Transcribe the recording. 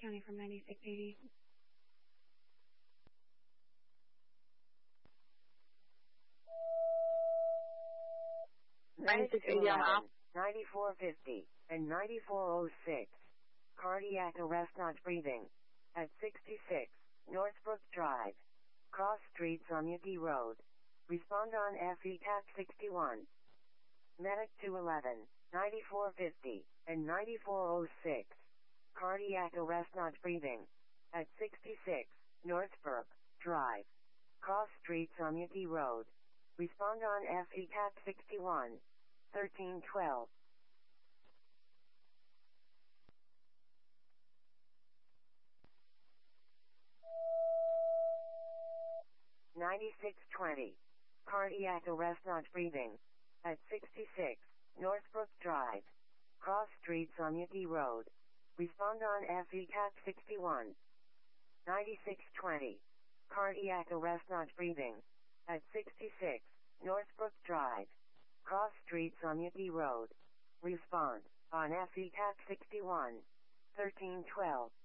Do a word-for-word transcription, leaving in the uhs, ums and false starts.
County from ninety-six eighty. ninety-six eleven, ninety-four fifty, and ninety-four oh six. Cardiac arrest not breathing. At sixty-six, Northbrook Drive. Cross Street Samyuki Road. Respond on F E T A C sixty-one. Medic two eleven, ninety-four fifty, and ninety-four oh six. Cardiac arrest not breathing. At sixty-six, Northbrook Drive. Cross Street Samyuki Road. Respond on F E T A C sixty-one. thirteen twelve. ninety-six twenty. Cardiac arrest not breathing. At sixty-six, Northbrook Drive. Cross Street Samyuki Road. Respond on F E T A C sixty-one. ninety-six twenty. Cardiac arrest not breathing. At sixty-six, Northbrook Drive. Cross Street Samyuki Road. Respond on F E T A C sixty-one. thirteen twelve.